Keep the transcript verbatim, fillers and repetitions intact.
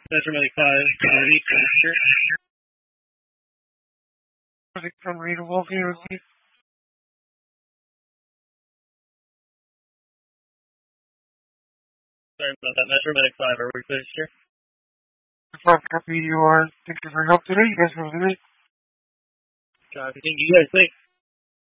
Metro Medic five, ready, sure. From Rita Wolf here with you. Sorry about that. Metro Medic five, are we finished here? five copy you are. Thank you for your help today. You guys have a good night. Copy. Thank you guys. Thanks.